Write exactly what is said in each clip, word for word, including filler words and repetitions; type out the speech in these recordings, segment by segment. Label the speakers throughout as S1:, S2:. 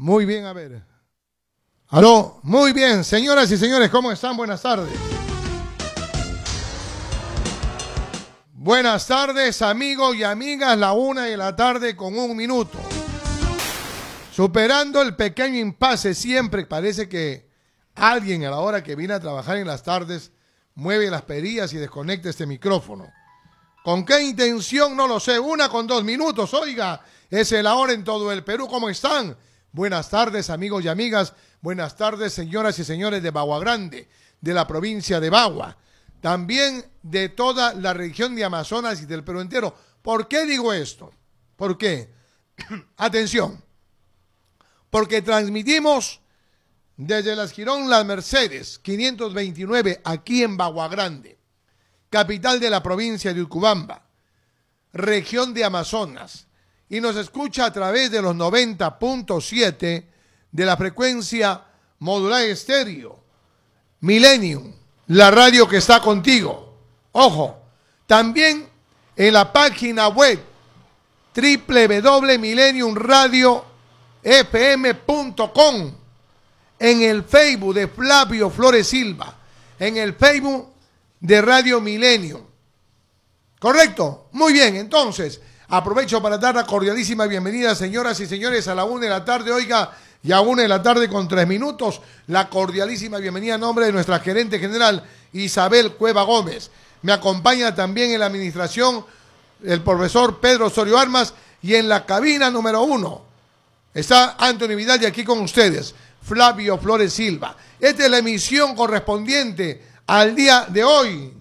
S1: Muy bien, a ver. Aló, muy bien, señoras y señores, ¿cómo están? Buenas tardes. Buenas tardes, amigos y amigas, la una de la tarde con un minuto. Superando el pequeño impasse, siempre parece que alguien a la hora que viene a trabajar en las tardes mueve las perillas y desconecta este micrófono. ¿Con qué intención? No lo sé. Una con dos minutos, oiga, es la hora en todo el Perú. ¿Cómo están? Buenas tardes, amigos y amigas. Buenas tardes, señoras y señores de Bagua Grande, de la provincia de Bagua. También de toda la región de Amazonas y del Perú entero. ¿Por qué digo esto? ¿Por qué? Atención. Porque transmitimos desde Las Girón Las Mercedes, quinientos veintinueve, aquí en Bagua Grande, capital de la provincia de Utcubamba, región de Amazonas, y nos escucha a través de los noventa punto siete de la frecuencia modular estéreo, Millennium, la radio que está contigo. Ojo, también en la página web doble u doble u doble u punto millennium radio f m punto com, en el Facebook de Flavio Flores Silva, en el Facebook de Radio Millennium. ¿Correcto? Muy bien, entonces, aprovecho para dar la cordialísima bienvenida, señoras y señores, a la una de la tarde, oiga, y a una de la tarde con tres minutos, la cordialísima bienvenida a nombre de nuestra gerente general, Isabel Cueva Gómez. Me acompaña también en la administración el profesor Pedro Osorio Armas, y en la cabina número uno está Anthony Vidal, y aquí con ustedes, Flavio Flores Silva. Esta es la emisión correspondiente al día de hoy.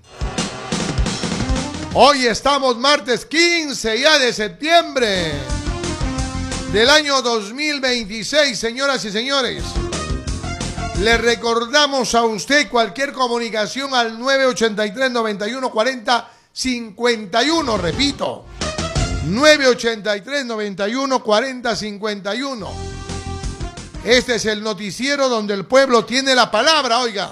S1: Hoy estamos martes quince ya de septiembre del año dos mil veintiséis, señoras y señores. Le recordamos a usted cualquier comunicación al nueve ochenta y tres, noventa y uno, cuarenta, cincuenta y uno, repito, nueve ochenta y tres, noventa y uno, cuarenta, cincuenta y uno. Este es el noticiero donde el pueblo tiene la palabra, oiga.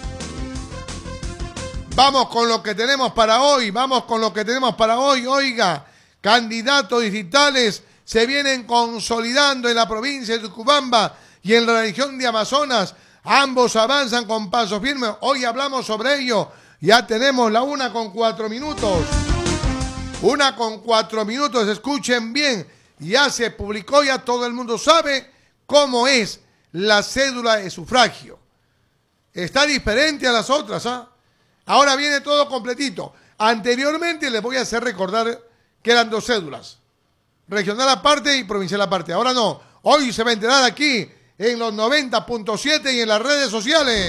S1: Vamos con lo que tenemos para hoy, vamos con lo que tenemos para hoy, oiga. Candidatos digitales se vienen consolidando en la provincia de Utcubamba y en la región de Amazonas. Ambos avanzan con paso firme. Hoy hablamos sobre ello. Ya tenemos la una con cuatro minutos. Una con cuatro minutos, escuchen bien. Ya se publicó, ya todo el mundo sabe cómo es la cédula de sufragio. Está diferente a las otras, ¿ah? Ahora viene todo completito. Anteriormente les voy a hacer recordar que eran dos cédulas. Regional aparte y provincial aparte. Ahora no. Hoy se va a enterar aquí en los noventa punto siete y en las redes sociales.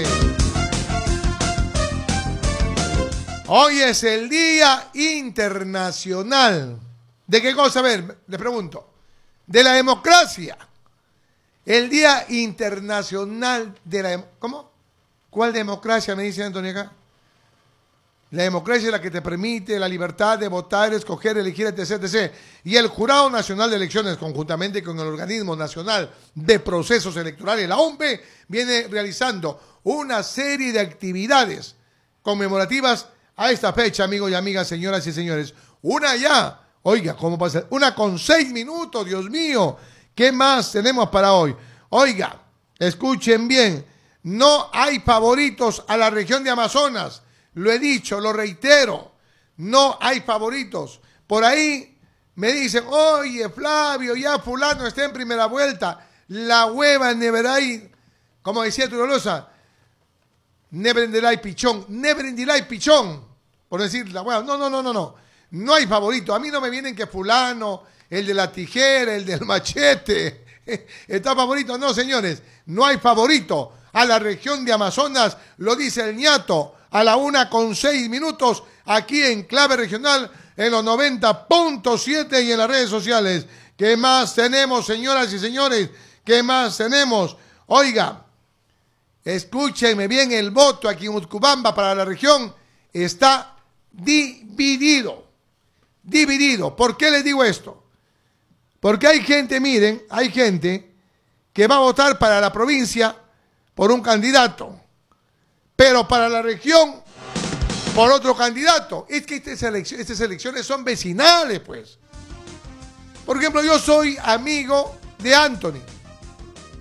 S1: Hoy es el Día Internacional. ¿De qué cosa? A ver, les pregunto. De la democracia. El Día Internacional de la... ¿Cómo? ¿Cuál democracia? Me dice Antonio acá. La democracia es la que te permite la libertad de votar, escoger, elegir, etc, etcétera. Y el Jurado Nacional de Elecciones, conjuntamente con el Organismo Nacional de Procesos Electorales, la O M P E, viene realizando una serie de actividades conmemorativas a esta fecha, amigos y amigas, señoras y señores. Una ya, oiga, ¿cómo pasa? Una con seis minutos, Dios mío. ¿Qué más tenemos para hoy? Oiga, escuchen bien, no hay favoritos a la región de Amazonas. Lo he dicho, lo reitero, no hay favoritos. Por ahí me dicen, oye, Flavio, ya fulano está en primera vuelta. La hueva Neveray, como decía Turolosa, Nebrendelay Pichón, Nebrendelay Pichón, por decir la hueva. No, no, no, no, no. No hay favorito. A mí no me vienen que fulano, el de la tijera, el del machete, está favorito. No, señores, no hay favorito. A la región de Amazonas, lo dice el ñato, a la una con seis minutos, aquí en Clave Regional, en los noventa punto siete y en las redes sociales. ¿Qué más tenemos, señoras y señores? ¿Qué más tenemos? Oiga, escúchenme bien, el voto aquí en Utcubamba para la región está dividido. Dividido. ¿Por qué les digo esto? Porque hay gente, miren, hay gente que va a votar para la provincia por un candidato, pero para la región por otro candidato. Es que estas elecciones, estas elecciones son vecinales, pues. Por ejemplo, yo soy amigo de Anthony.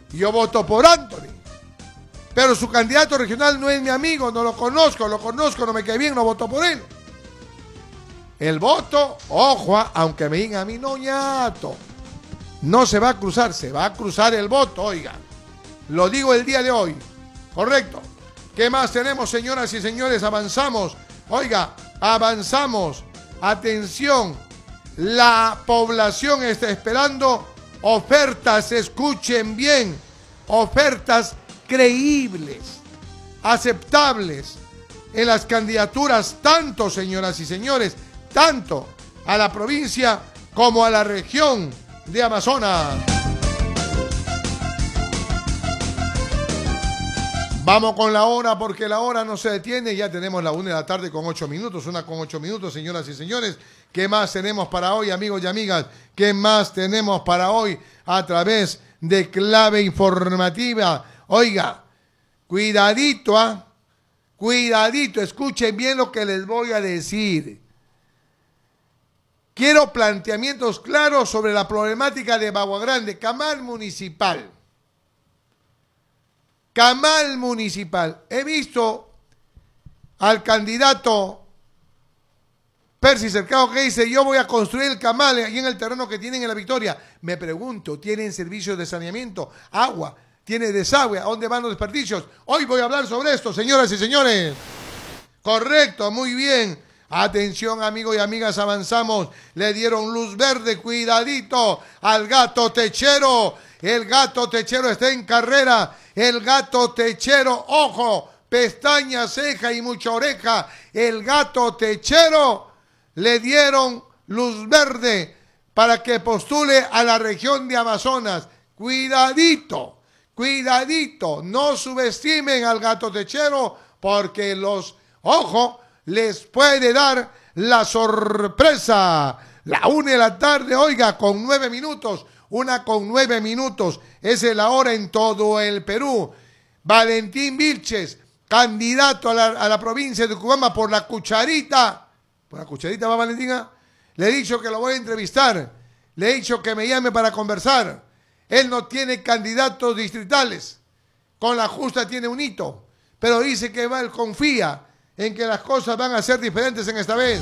S1: yo voto por Anthony. Pero su candidato regional no es mi amigo, no lo conozco, lo conozco, no me cae bien, no voto por él. El voto, ojo, aunque me digan a mí, no, ñato, no se va a cruzar, se va a cruzar el voto, oiga. Lo digo el día de hoy, correcto. ¿Qué más tenemos, señoras y señores? Avanzamos, oiga, avanzamos. Atención, la población está esperando ofertas, escuchen bien, ofertas creíbles, aceptables en las candidaturas, tanto, señoras y señores, tanto a la provincia como a la región de Amazonas. Vamos con la hora, porque la hora no se detiene. Ya tenemos la una de la tarde con ocho minutos, una con ocho minutos, señoras y señores. ¿Qué más tenemos para hoy, amigos y amigas? ¿Qué más tenemos para hoy a través de Clave Informativa? Oiga, cuidadito, ¿ah? ¿eh? Cuidadito, escuchen bien lo que les voy a decir. Quiero planteamientos claros sobre la problemática de Bagua Grande, Camal Municipal. Camal Municipal. He visto al candidato Percy Cercado que dice, yo voy a construir el Camal ahí en el terreno que tienen en La Victoria. Me pregunto, ¿tienen servicios de saneamiento, agua, tiene desagüe? ¿A dónde van los desperdicios? Hoy voy a hablar sobre esto, señoras y señores. Correcto, muy bien. Atención, amigos y amigas, avanzamos. Le dieron luz verde, cuidadito, al gato techero. El gato techero está en carrera. El gato techero, ojo, pestaña, ceja y mucha oreja. El gato techero le dieron luz verde para que postule a la región de Amazonas. Cuidadito, cuidadito, no subestimen al gato techero porque los, ojo, les puede dar la sorpresa. La una de la tarde, oiga, con nueve minutos, una con nueve minutos, esa es la hora en todo el Perú. Valentín Vilches, candidato a la, a la provincia de Tucumán por la cucharita. ¿Por la cucharita va Valentina? Le he dicho que lo voy a entrevistar. Le he dicho que me llame para conversar. Él no tiene candidatos distritales. Con la justa tiene un hito. Pero dice que él confía en que las cosas van a ser diferentes en esta vez.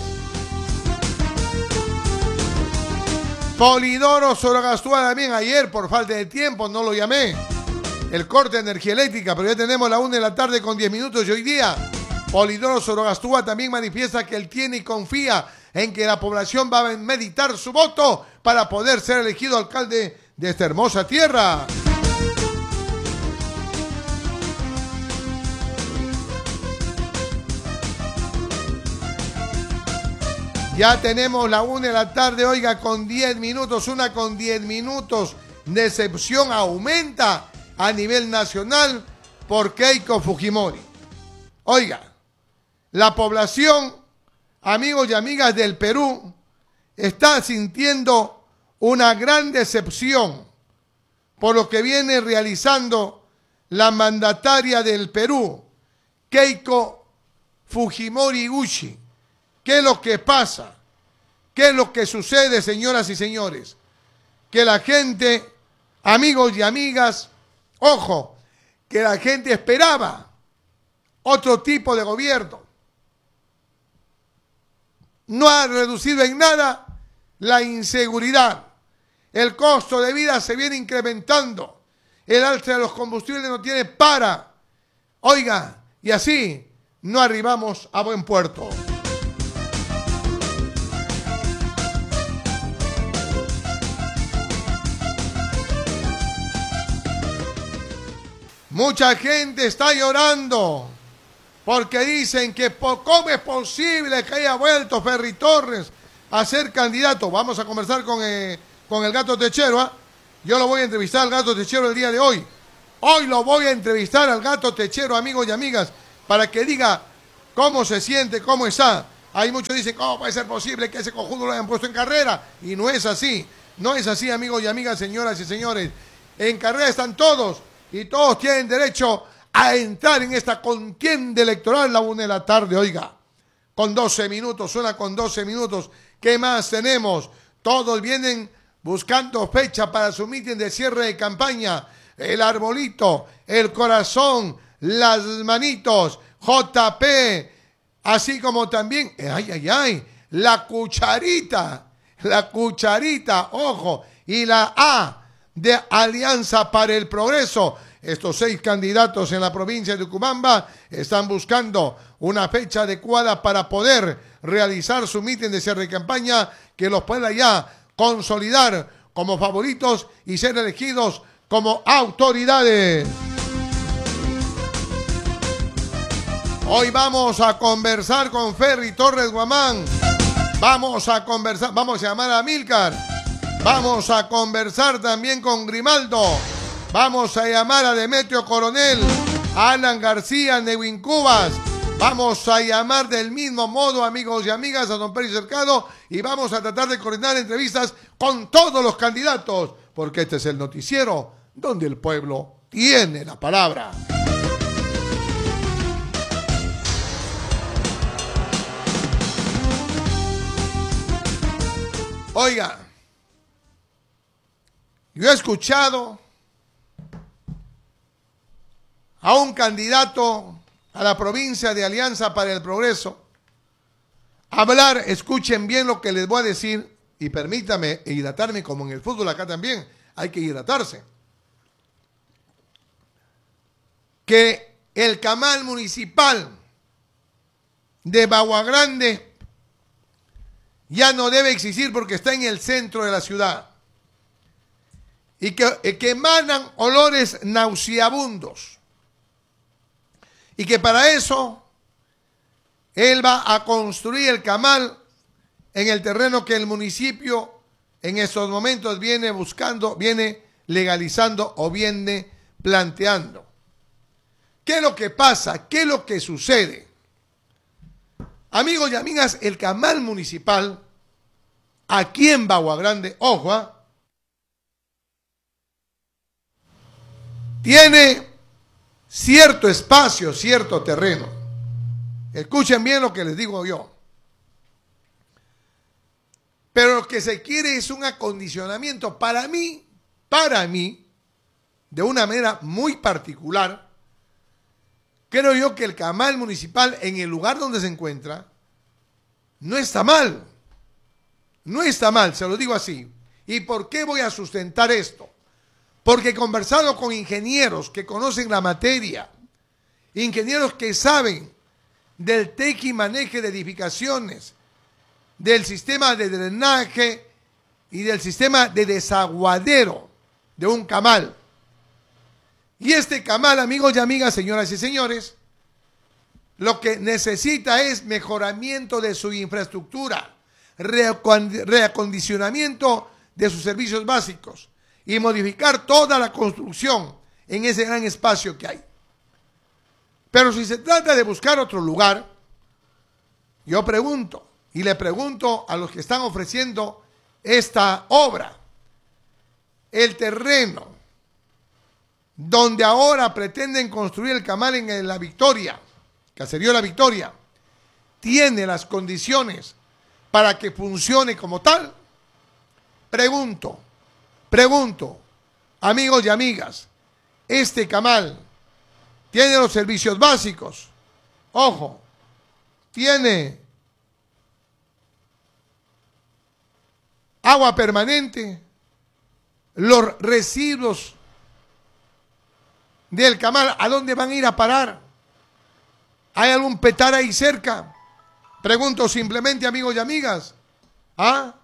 S1: Polidoro Sorogastúa también ayer, por falta de tiempo, no lo llamé. El corte de energía eléctrica, pero ya tenemos la una de la tarde con diez minutos y hoy día Polidoro Sorogastúa también manifiesta que él tiene y confía en que la población va a meditar su voto para poder ser elegido alcalde de esta hermosa tierra. Ya tenemos la una de la tarde, oiga, con diez minutos, una con diez minutos. Decepción aumenta a nivel nacional por Keiko Fujimori. Oiga, la población, amigos y amigas del Perú, está sintiendo una gran decepción por lo que viene realizando la mandataria del Perú, Keiko Fujimori Uchi. ¿Qué es lo que pasa? ¿Qué es lo que sucede, señoras y señores? Que la gente, amigos y amigas, ojo, que la gente esperaba otro tipo de gobierno. No ha reducido en nada la inseguridad. El costo de vida se viene incrementando. El alza de los combustibles no tiene para. Oiga, y así no arribamos a buen puerto. Mucha gente está llorando porque dicen que cómo es posible que haya vuelto Ferry Torres a ser candidato. Vamos a conversar con, eh, con el gato techero. ¿eh? Yo lo voy a entrevistar al gato techero el día de hoy. Hoy lo voy a entrevistar al gato techero, amigos y amigas, para que diga cómo se siente, cómo está. Hay muchos que dicen, ¿cómo puede ser posible que ese conjunto lo hayan puesto en carrera? Y no es así. No es así, amigos y amigas, señoras y señores. En carrera están todos. Y todos tienen derecho a entrar en esta contienda electoral la una de la tarde, oiga. Con doce minutos, una con doce minutos. ¿Qué más tenemos? Todos vienen buscando fecha para su mitin de cierre de campaña. el arbolito, el corazón, las manitos, J P, así como también, ay, ay, ay, la cucharita, la cucharita, ojo, y la A de Alianza para el Progreso. Estos seis candidatos en la provincia de Ucubamba están buscando una fecha adecuada para poder realizar su mitin de cierre de campaña que los pueda ya consolidar como favoritos y ser elegidos como autoridades. Hoy vamos a conversar con Ferry Torres Guamán. Vamos a conversar, vamos a llamar a Milcar. Vamos a conversar también con Grimaldo. Vamos a llamar a Demetrio Coronel, a Alan García, Neuin Cubas. Vamos a llamar del mismo modo, amigos y amigas, a don Pérez Cercado y vamos a tratar de coordinar entrevistas con todos los candidatos, porque este es el noticiero donde el pueblo tiene la palabra. Oiga, yo he escuchado a un candidato a la provincia de Alianza para el Progreso hablar, escuchen bien lo que les voy a decir y permítame hidratarme como en el fútbol acá también, hay que hidratarse. Que el camal municipal de Bagua Grande ya no debe existir porque está en el centro de la ciudad y que, que emanan olores nauseabundos y que para eso él va a construir el camal en el terreno que el municipio en estos momentos viene buscando, viene legalizando o viene planteando. ¿Qué es lo que pasa? ¿Qué es lo que sucede? Amigos y amigas, el camal municipal aquí en Bagua Grande, ojo, ¿eh? tiene cierto espacio, cierto terreno. Escuchen bien lo que les digo yo. Pero lo que se quiere es un acondicionamiento para mí, para mí, de una manera muy particular. Creo yo que el camal municipal en el lugar donde se encuentra no está mal. No está mal, se lo digo así. ¿Y por qué voy a sustentar esto? Porque he conversado con ingenieros que conocen la materia, ingenieros que saben del tejimaneje de edificaciones, del sistema de drenaje y del sistema de desaguadero de un camal. Y este camal, amigos y amigas, señoras y señores, lo que necesita es mejoramiento de su infraestructura, reacondicionamiento de sus servicios básicos y modificar toda la construcción en ese gran espacio que hay. Pero si se trata de buscar otro lugar, yo pregunto, y le pregunto a los que están ofreciendo esta obra, el terreno donde ahora pretenden construir el camal en La Victoria, Caserío La Victoria, ¿tiene las condiciones para que funcione como tal? Pregunto, pregunto, amigos y amigas, ¿este camal tiene los servicios básicos? Ojo, tiene agua permanente, los residuos del camal, ¿a dónde van a ir a parar? ¿Hay algún petar ahí cerca? Pregunto simplemente, amigos y amigas. ¿Ah?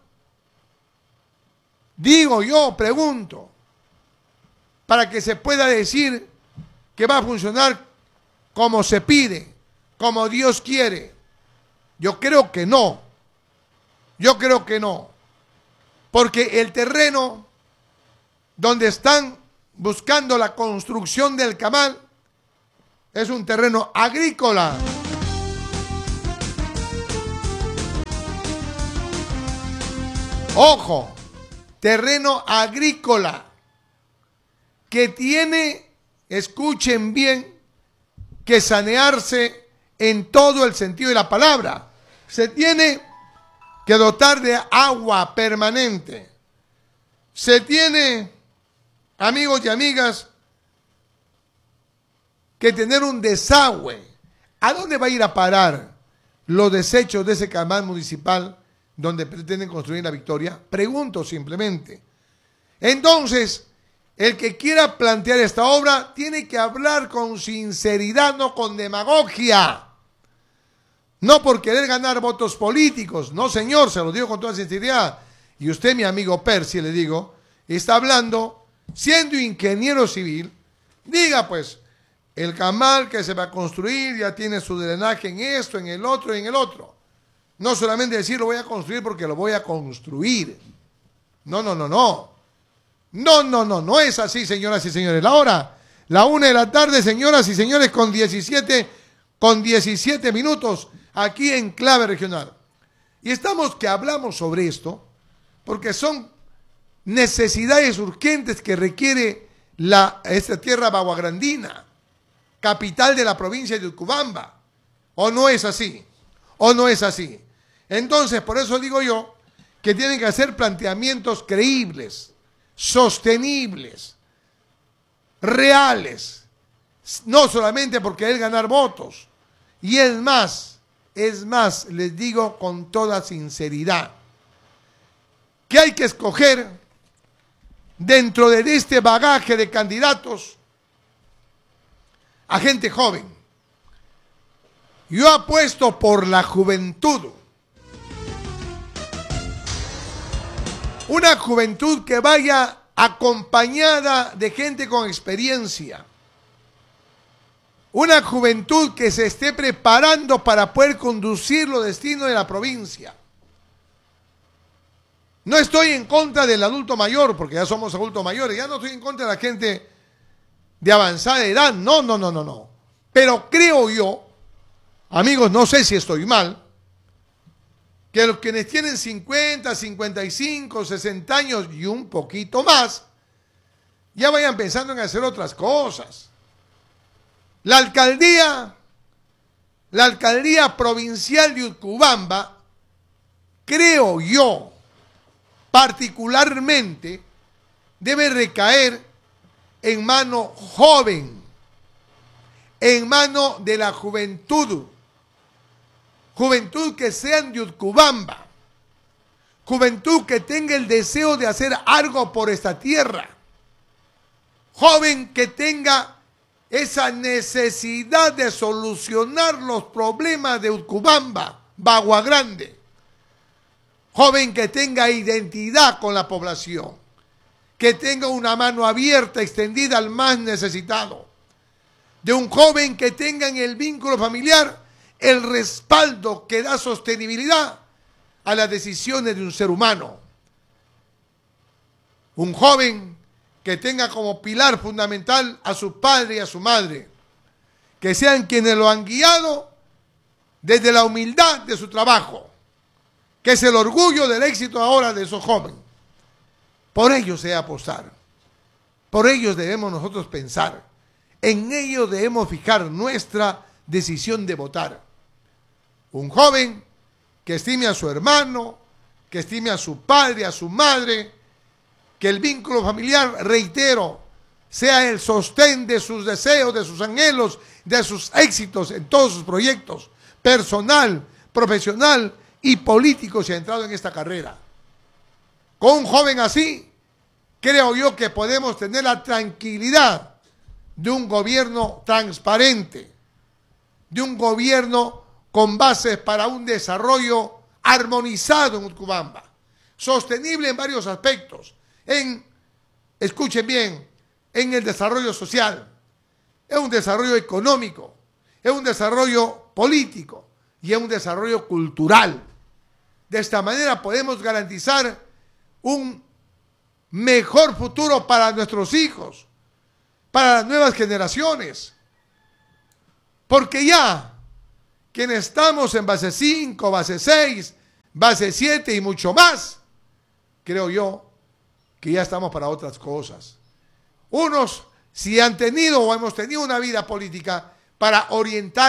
S1: Digo yo, pregunto, para que se pueda decir que va a funcionar como se pide, como Dios quiere. Yo creo que no. Yo creo que no. Porque el terreno donde están buscando la construcción del camal es un terreno agrícola. Ojo, terreno agrícola que tiene, escuchen bien, que sanearse en todo el sentido de la palabra. Se tiene que dotar de agua permanente. Se tiene, amigos y amigas, que tener un desagüe. ¿A dónde va a ir a parar los desechos de ese canal municipal donde pretenden construir La Victoria? Pregunto simplemente. Entonces, el que quiera plantear esta obra tiene que hablar con sinceridad, no con demagogia. No por querer ganar votos políticos. No, señor, se lo digo con toda sinceridad. Y usted, mi amigo Percy, le digo, está hablando, siendo ingeniero civil, diga pues, el canal que se va a construir ya tiene su drenaje en esto, en el otro y en el otro. No solamente decir lo voy a construir porque lo voy a construir. No, no, no, no. No, no, no, no es así, señoras y señores. La hora, la una de la tarde, señoras y señores, con diecisiete, con diecisiete minutos, aquí en Clave Regional. Y estamos que hablamos sobre esto, porque son necesidades urgentes que requiere la, esta tierra baguagrandina, capital de la provincia de Utcubamba. ¿O no es así? ¿O no es así? Entonces, por eso digo yo que tienen que hacer planteamientos creíbles, sostenibles, reales, no solamente por querer ganar votos. Y es más, es más, les digo con toda sinceridad, que hay que escoger dentro de este bagaje de candidatos a gente joven. Yo apuesto por la juventud. Una juventud que vaya acompañada de gente con experiencia. Una juventud que se esté preparando para poder conducir los destinos de la provincia. No estoy en contra del adulto mayor, porque ya somos adultos mayores. Ya no estoy en contra de la gente de avanzada edad. No, no, no, no, no. Pero creo yo, amigos, no sé si estoy mal, que los quienes tienen cincuenta, cincuenta y cinco, sesenta años y un poquito más, ya vayan pensando en hacer otras cosas. La alcaldía, la alcaldía provincial de Utcubamba, creo yo, particularmente, debe recaer en mano joven, en mano de la juventud, juventud que sean de Utcubamba, juventud que tenga el deseo de hacer algo por esta tierra, joven que tenga esa necesidad de solucionar los problemas de Utcubamba, Bagua Grande, joven que tenga identidad con la población, que tenga una mano abierta, extendida al más necesitado, de un joven que tenga en el vínculo familiar el respaldo que da sostenibilidad a las decisiones de un ser humano. Un joven que tenga como pilar fundamental a su padre y a su madre, que sean quienes lo han guiado desde la humildad de su trabajo, que es el orgullo del éxito ahora de esos jóvenes. Por ellos se debe apostar, por ellos debemos nosotros pensar, en ellos debemos fijar nuestra decisión de votar. Un joven que estime a su hermano, que estime a su padre, a su madre, que el vínculo familiar, reitero, sea el sostén de sus deseos, de sus anhelos, de sus éxitos en todos sus proyectos, personal, profesional y político se ha entrado en esta carrera. Con un joven así, creo yo que podemos tener la tranquilidad de un gobierno transparente, de un gobierno con bases para un desarrollo armonizado en Utcubamba, sostenible en varios aspectos, en, escuchen bien, en el desarrollo social, en un desarrollo económico, en un desarrollo político y en un desarrollo cultural. De esta manera podemos garantizar un mejor futuro para nuestros hijos, para las nuevas generaciones, porque ya quienes estamos en base cinco, base seis, base siete y mucho más, creo yo que ya estamos para otras cosas. Unos, si han tenido o hemos tenido una vida política para orientar